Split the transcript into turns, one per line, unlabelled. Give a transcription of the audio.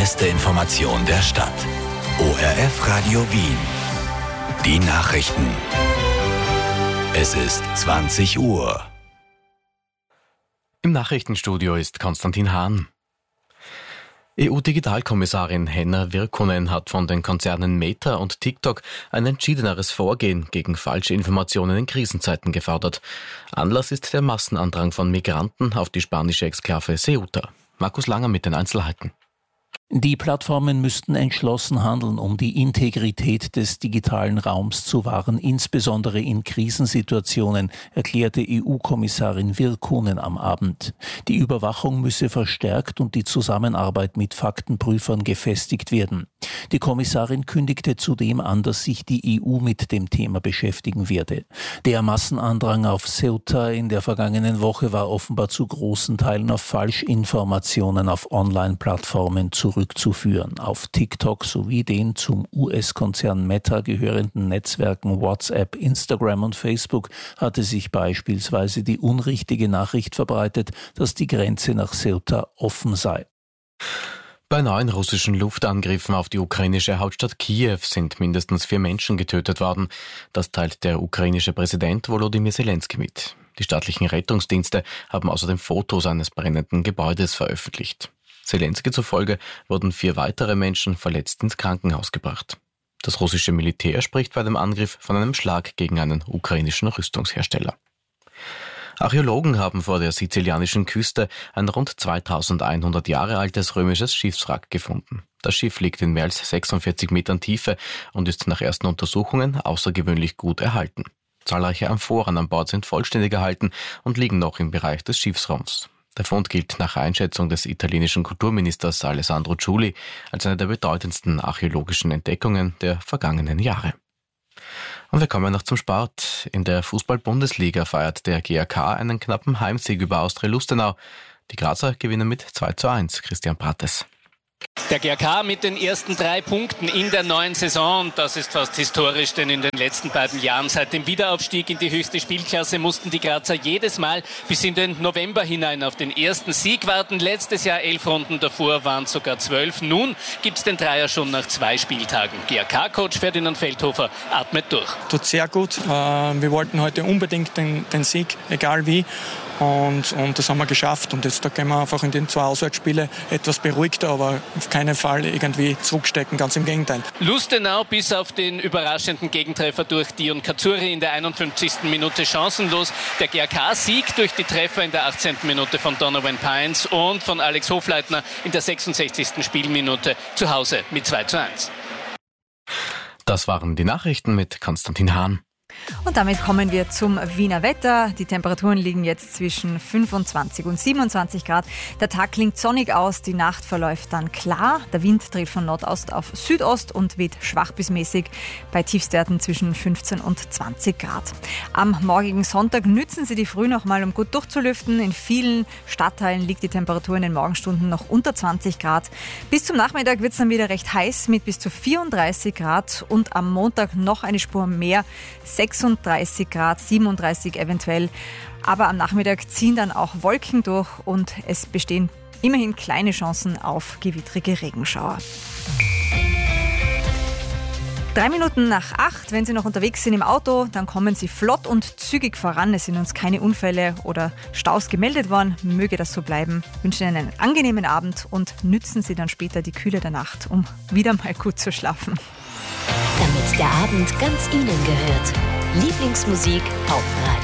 beste Information der Stadt. ORF Radio Wien. Die Nachrichten. Es ist 20 Uhr.
Im Nachrichtenstudio ist Konstantin Hahn. EU-Digitalkommissarin Henna Virkkunen hat von den Konzernen Meta und TikTok ein entschiedeneres Vorgehen gegen falsche Informationen in Krisenzeiten gefordert. Anlass ist der Massenandrang von Migranten auf die spanische Exklave Ceuta. Markus Langer mit den Einzelheiten.
Die Plattformen müssten entschlossen handeln, um die Integrität des digitalen Raums zu wahren, insbesondere in Krisensituationen, erklärte EU-Kommissarin Virkkunen am Abend. Die Überwachung müsse verstärkt und die Zusammenarbeit mit Faktenprüfern gefestigt werden. Die Kommissarin kündigte zudem an, dass sich die EU mit dem Thema beschäftigen werde. Der Massenandrang auf Ceuta in der vergangenen Woche war offenbar zu großen Teilen auf Falschinformationen auf Online-Plattformen zurückzuführen. Auf TikTok sowie den zum US-Konzern Meta gehörenden Netzwerken WhatsApp, Instagram und Facebook hatte sich beispielsweise die unrichtige Nachricht verbreitet, dass die Grenze nach Ceuta offen sei.
Bei 9 russischen Luftangriffen auf die ukrainische Hauptstadt Kiew sind mindestens 4 Menschen getötet worden. Das teilt der ukrainische Präsident Volodymyr Zelensky mit. Die staatlichen Rettungsdienste haben außerdem Fotos eines brennenden Gebäudes veröffentlicht. Zelensky zufolge wurden 4 weitere Menschen verletzt ins Krankenhaus gebracht. Das russische Militär spricht bei dem Angriff von einem Schlag gegen einen ukrainischen Rüstungshersteller. Archäologen haben vor der sizilianischen Küste ein rund 2100 Jahre altes römisches Schiffswrack gefunden. Das Schiff liegt in mehr als 46 Metern Tiefe und ist nach ersten Untersuchungen außergewöhnlich gut erhalten. Zahlreiche Amphoren an Bord sind vollständig erhalten und liegen noch im Bereich des Schiffsrumpfs. Der Fund gilt nach Einschätzung des italienischen Kulturministers Alessandro Giuli als eine der bedeutendsten archäologischen Entdeckungen der vergangenen Jahre. Und wir kommen noch zum Sport. In der Fußball-Bundesliga feiert der GAK einen knappen Heimsieg über Austria Lustenau. Die Grazer gewinnen mit 2:1. Christian Prates.
Der GAK mit den ersten 3 Punkten in der neuen Saison. Das ist fast historisch, denn in den letzten beiden Jahren seit dem Wiederaufstieg in die höchste Spielklasse mussten die Grazer jedes Mal bis in den November hinein auf den ersten Sieg warten. Letztes Jahr 11 Runden, davor waren es sogar 12. Nun gibt es den Dreier schon nach 2 Spieltagen. GAK-Coach Ferdinand Feldhofer atmet durch.
Tut sehr gut. Wir wollten heute unbedingt den Sieg, egal wie. Und das haben wir geschafft. Und jetzt da gehen wir einfach in den 2 Auswärtsspiele etwas beruhigter, aber auf keinen Fall irgendwie zurückstecken, ganz im Gegenteil.
Lustenau bis auf den überraschenden Gegentreffer durch Dion Katsuri in der 51. Minute chancenlos. Der GAK-Sieg durch die Treffer in der 18. Minute von Donovan Pines und von Alex Hofleitner in der 66. Spielminute zu Hause mit 2:1.
Das waren die Nachrichten mit Konstantin Hahn.
Und damit kommen wir zum Wiener Wetter. Die Temperaturen liegen jetzt zwischen 25 und 27 Grad. Der Tag klingt sonnig aus, die Nacht verläuft dann klar. Der Wind dreht von Nordost auf Südost und weht schwach bis mäßig bei Tiefstwerten zwischen 15 und 20 Grad. Am morgigen Sonntag nützen Sie die Früh nochmal, um gut durchzulüften. In vielen Stadtteilen liegt die Temperatur in den Morgenstunden noch unter 20 Grad. Bis zum Nachmittag wird es dann wieder recht heiß mit bis zu 34 Grad und am Montag noch eine Spur mehr, 36 Grad, 37 eventuell. Aber am Nachmittag ziehen dann auch Wolken durch und es bestehen immerhin kleine Chancen auf gewittrige Regenschauer. 3 Minuten nach 8, wenn Sie noch unterwegs sind im Auto, dann kommen Sie flott und zügig voran. Es sind uns keine Unfälle oder Staus gemeldet worden. Möge das so bleiben. Ich wünsche Ihnen einen angenehmen Abend und nützen Sie dann später die Kühle der Nacht, um wieder mal gut zu schlafen.
Damit der Abend ganz Ihnen gehört. Lieblingsmusik auf Radio